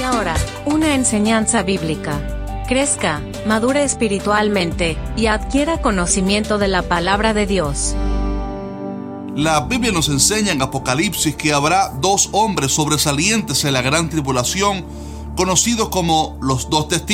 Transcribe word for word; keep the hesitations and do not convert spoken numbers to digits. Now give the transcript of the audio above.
ahora, una enseñanza bíblica. Crezca, madure espiritualmente, y adquiera conocimiento de la palabra de Dios. La Biblia nos enseña en Apocalipsis que habrá dos hombres sobresalientes en la gran tribulación, conocidos como los dos testigos.